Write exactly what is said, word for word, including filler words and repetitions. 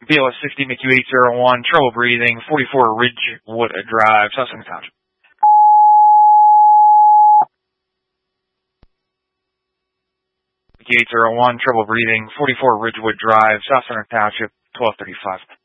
B L S sixty, M I C U eight zero one, trouble breathing, forty-four Ridgewood Drive, South Center Township. M I C U eight zero one, trouble breathing, forty-four Ridgewood Drive, South Center Township, twelve thirty-five.